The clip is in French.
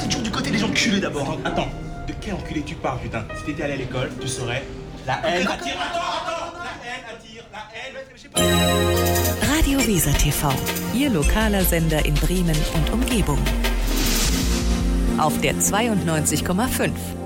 t'es toujours du côté des enculés d'abord. Attends, de quel enculé tu parles, putain? Si t'étais allé à l'école, tu saurais. La haine attire. Attends! La haine attire, la haine. Radio Weser TV, Ihr lokaler Sender in Bremen und Umgebung. Auf der 92,5.